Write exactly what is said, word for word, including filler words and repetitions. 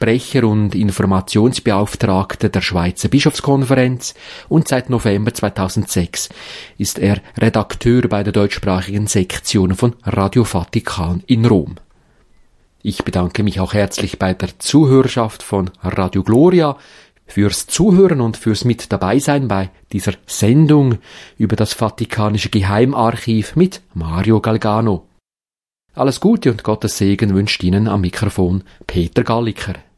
Sprecher und Informationsbeauftragter der Schweizer Bischofskonferenz und seit November zweitausendsechs ist er Redakteur bei der deutschsprachigen Sektion von Radio Vatikan in Rom. Ich bedanke mich auch herzlich bei der Zuhörerschaft von Radio Gloria fürs Zuhören und fürs mit dabei sein bei dieser Sendung über das Vatikanische Geheimarchiv mit Mario Galgano. Alles Gute und Gottes Segen wünscht Ihnen am Mikrofon Peter Galliker.